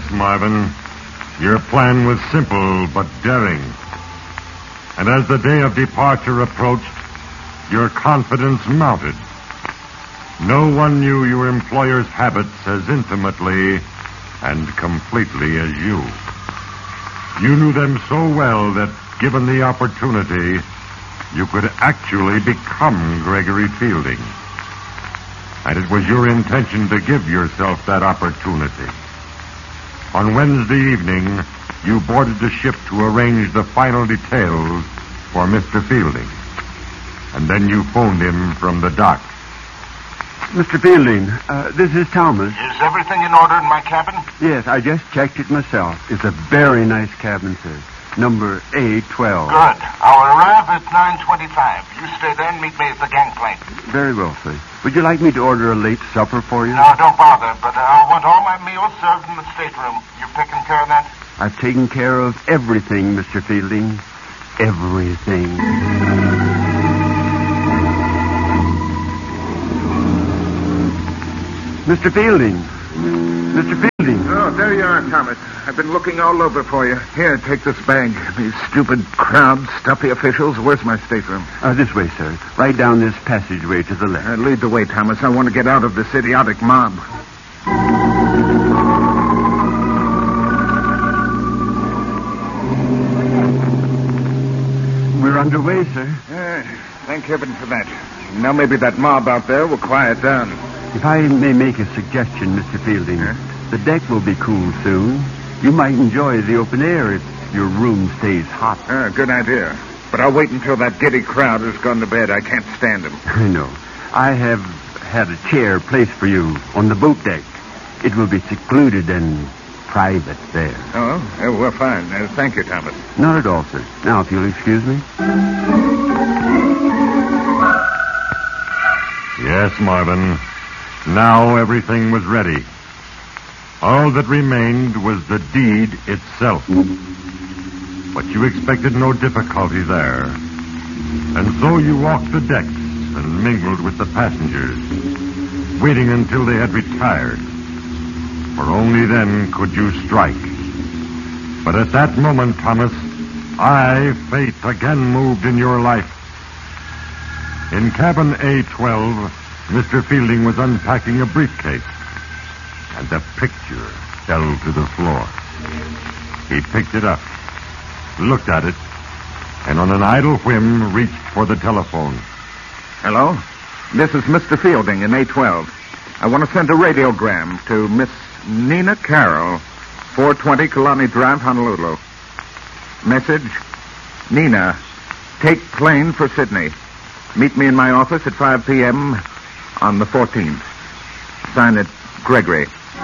Marvin. Your plan was simple but daring. And as the day of departure approached, your confidence mounted. No one knew your employer's habits as intimately and completely as you. You knew them so well that, given the opportunity, you could actually become Gregory Fielding. And it was your intention to give yourself that opportunity. On Wednesday evening, you boarded the ship to arrange the final details for Mr. Fielding. And then you phoned him from the dock. Mr. Fielding, this is Thomas. Is everything in order in my cabin? Yes, I just checked it myself. It's a very nice cabin, sir. Number A12. Good. I'll arrive at 9:25. You stay there and meet me at the gangplank. Very well, sir. Would you like me to order a late supper for you? No, don't bother, but I'll want all my meals served in the stateroom. You taking care of that? I've taken care of everything, Mr. Fielding. Everything. Mr. Fielding. Mr. Fielding. Oh, there you are, Thomas. I've been looking all over for you. Here, take this bag. These stupid crowds, stuffy officials. Where's my stateroom? This way, sir. Right down this passageway to the left. Lead the way, Thomas. I want to get out of this idiotic mob. We're underway, sir. Thank heaven for that. Now maybe that mob out there will quiet down. If I may make a suggestion, Mr. Fielding, the deck will be cool soon. You might enjoy the open air if your room stays hot. Good idea. But I'll wait until that giddy crowd has gone to bed. I can't stand them. I know. I have had a chair placed for you on the boat deck. It will be secluded and private there. Oh, well, fine. Thank you, Thomas. Not at all, sir. Now, if you'll excuse me. Yes, Marvin. Now everything was ready. All that remained was the deed itself. But you expected no difficulty there. And so you walked the decks and mingled with the passengers, waiting until they had retired. For only then could you strike. But at that moment, Thomas, fate again moved in your life. In cabin A12, Mr. Fielding was unpacking a briefcase, and a picture fell to the floor. He picked it up, looked at it, and on an idle whim reached for the telephone. Hello? This is Mr. Fielding in A12. I want to send a radiogram to Miss Nina Carroll, 420 Kalani Drive, Honolulu. Message: Nina, take plane for Sydney. Meet me in my office at 5 p.m. on the 14th. Sign it, Gregory.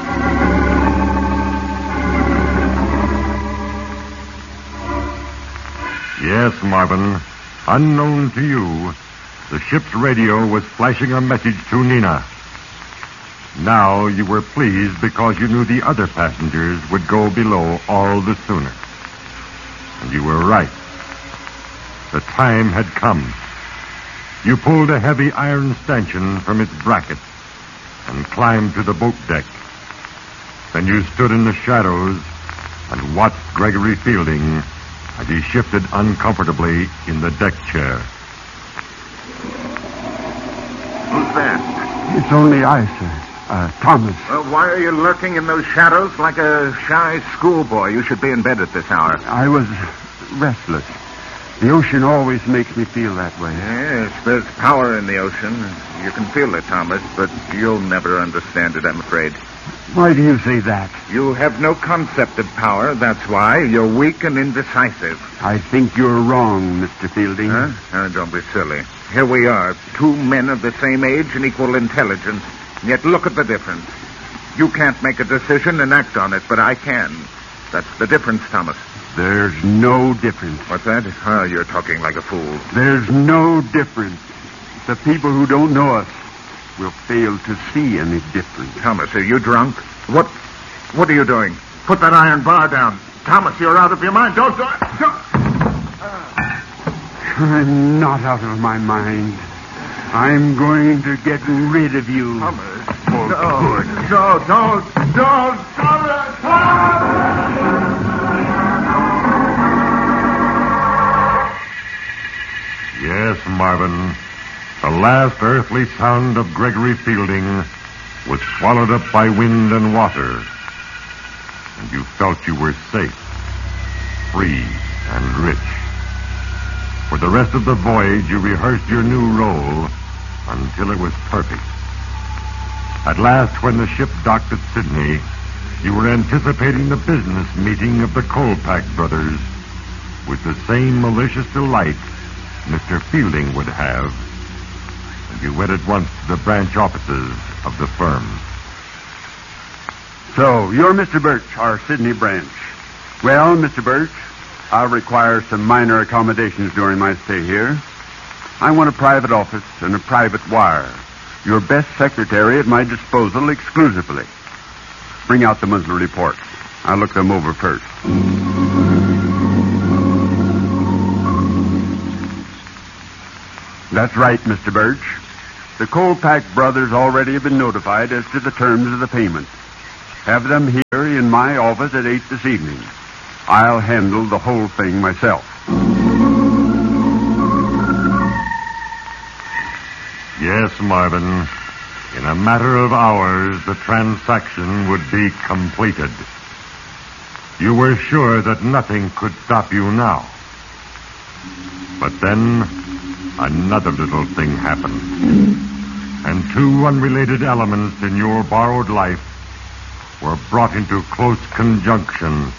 Yes, Marvin. Unknown to you, the ship's radio was flashing a message to Nina. Now you were pleased because you knew the other passengers would go below all the sooner. And you were right. The time had come. You pulled a heavy iron stanchion from its bracket and climbed to the boat deck. Then you stood in the shadows and watched Gregory Fielding as he shifted uncomfortably in the deck chair. Who's that? It's only I, sir. Thomas. Why are you lurking in those shadows like a shy schoolboy? You should be in bed at this hour. I was restless. The ocean always makes me feel that way. Yes, there's power in the ocean. You can feel it, Thomas, but you'll never understand it, I'm afraid. Why do you say that? You have no concept of power, that's why. You're weak and indecisive. I think you're wrong, Mr. Fielding. Huh? Don't be silly. Here we are, two men of the same age and equal intelligence. Yet look at the difference. You can't make a decision and act on it, but I can. That's the difference, Thomas. There's no difference. What's that? Oh, you're talking like a fool. There's no difference. The people who don't know us will fail to see any difference. Thomas, are you drunk? What are you doing? Put that iron bar down. Thomas, you're out of your mind. Don't. I'm not out of my mind. I'm going to get rid of you. Thomas. For good. No, don't. Don't Yes, Marvin. The last earthly sound of Gregory Fielding was swallowed up by wind and water. And you felt you were safe, free, and rich. For the rest of the voyage, you rehearsed your new role until it was perfect. At last, when the ship docked at Sydney, you were anticipating the business meeting of the Colpack brothers with the same malicious delight Mr. Fielding would have. And you went at once to the branch offices of the firm. So, you're Mr. Birch, our Sydney branch. Well, Mr. Birch, I'll require some minor accommodations during my stay here. I want a private office and a private wire. Your best secretary at my disposal exclusively. Bring out the monthly reports. I'll look them over first. That's right, Mr. Birch. The Colpack brothers already have been notified as to the terms of the payment. Have them here in my office at 8 this evening. I'll handle the whole thing myself. Yes, Marvin. In a matter of hours, the transaction would be completed. You were sure that nothing could stop you now. But then, another little thing happened. And two unrelated elements in your borrowed life were brought into close conjunction.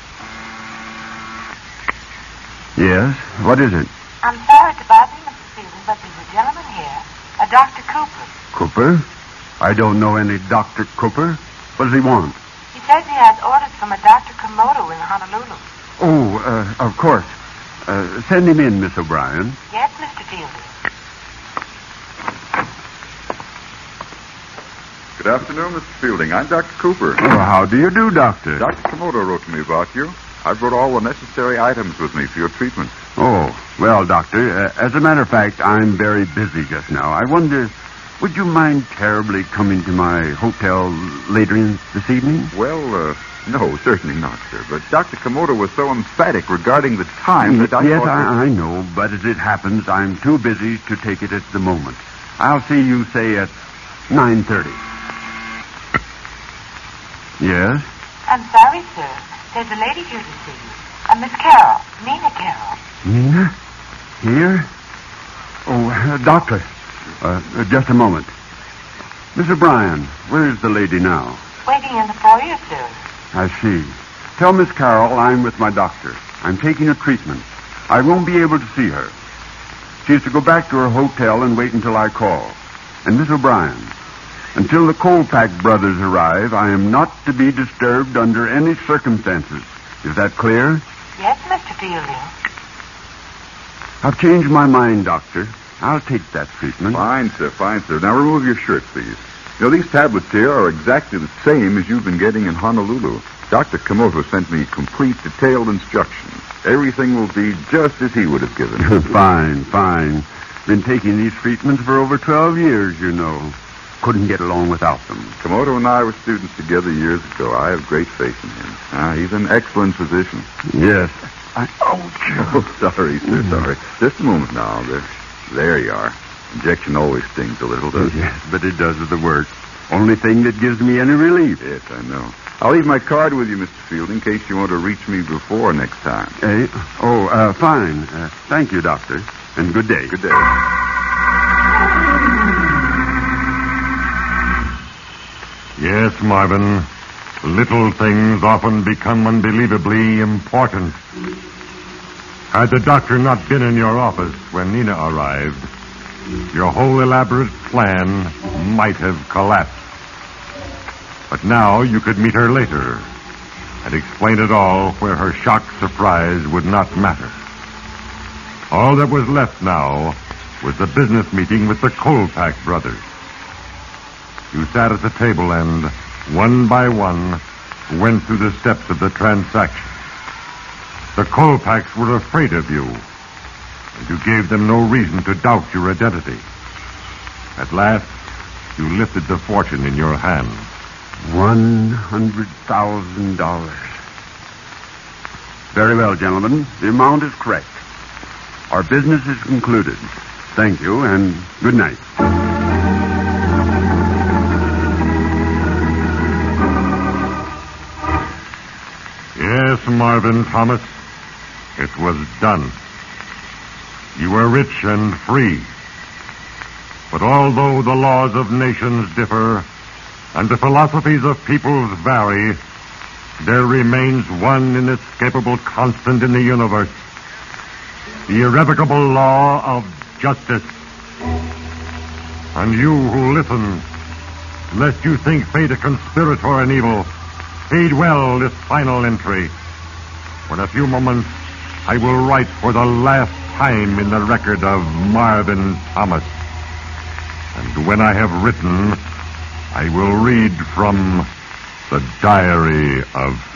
Yes? What is it? I'm sorry to bother you, Mr. Fielding, but there's a gentleman here, a Dr. Cooper. Cooper? I don't know any Dr. Cooper. What does he want? He says he has orders from a Dr. Komodo in Honolulu. Oh, of course. Send him in, Miss O'Brien. Yes, Mr. Fielding. Good afternoon, Mr. Fielding. I'm Dr. Cooper. Oh, how do you do, Doctor? Dr. Komodo wrote to me about you. I brought all the necessary items with me for your treatment. Oh, well, Doctor, as a matter of fact, I'm very busy just now. I wonder, would you mind terribly coming to my hotel later this evening? Well, no, certainly not, sir. But Dr. Komodo was so emphatic regarding the time that I Yes, thought... I know, but as it happens, I'm too busy to take it at the moment. I'll see you, say, at 9:30. Yes? I'm sorry, sir. There's a lady here to see you. Miss Carroll, Nina Carroll. Nina? Here? Oh, Doctor. Just a moment. Miss O'Brien, where is the lady now? Waiting in the foyer, sir. I see. Tell Miss Carroll I'm with my doctor. I'm taking a treatment. I won't be able to see her. She is to go back to her hotel and wait until I call. And Miss O'Brien, until the Colpack brothers arrive, I am not to be disturbed under any circumstances. Is that clear? Yes, Mr. Fielding. I've changed my mind, Doctor. I'll take that treatment. Fine, sir, fine, sir. Now remove your shirt, please. You know, these tablets here are exactly the same as you've been getting in Honolulu. Dr. Komodo sent me complete, detailed instructions. Everything will be just as he would have given. Fine. Been taking these treatments for over 12 years, you know. Couldn't get along without them. Komodo and I were students together years ago. I have great faith in him. He's an excellent physician. Yes. Oh, sorry, sir, sorry. Just a moment now. There you are. Injection always stings a little, doesn't it? Yes, but it does the work. Only thing that gives me any relief. Yes, I know. I'll leave my card with you, Mr. Field, in case you want to reach me before next time. Fine. Thank you, Doctor. And good day. Good day. Yes, Marvin. Little things often become unbelievably important. Had the doctor not been in your office when Nina arrived, your whole elaborate plan might have collapsed. But now you could meet her later and explain it all where her shocked surprise would not matter. All that was left now was the business meeting with the Colpack brothers. You sat at the table and, one by one, went through the steps of the transaction. The Colpacks were afraid of you, and you gave them no reason to doubt your identity. At last, you lifted the fortune in your hand. $100,000. Very well, gentlemen. The amount is correct. Our business is concluded. Thank you, and good night. Yes, Marvin Thomas, it was done. You were rich and free. But although the laws of nations differ and the philosophies of peoples vary, there remains one inescapable constant in the universe: the irrevocable law of justice. And you who listen, lest you think fate a conspirator in evil, heed well this final entry. For in a few moments, I will write for the last time in the record of Marvin Thomas. And when I have written, I will read from the diary of